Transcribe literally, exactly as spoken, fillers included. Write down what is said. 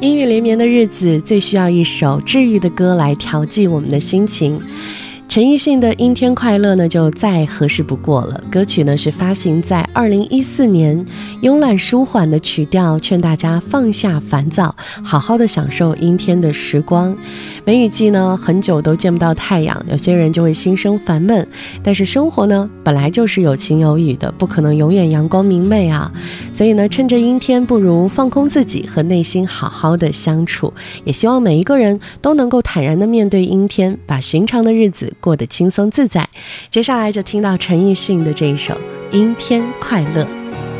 阴雨连绵的日子，最需要一首治愈的歌来调剂我们的心情。陈奕迅的《阴天快乐》呢，就再合适不过了。歌曲呢是发行在二零一四年，慵懒舒缓的曲调，劝大家放下烦躁，好好的享受阴天的时光。梅雨季呢，很久都见不到太阳，有些人就会心生烦闷。但是生活呢，本来就是有晴有雨的，不可能永远阳光明媚啊。所以呢，趁着阴天，不如放空自己，和内心好好的相处。也希望每一个人都能够坦然的面对阴天，把寻常的日子过得轻松自在。接下来就听到陈奕迅的这一首《阴天快乐》。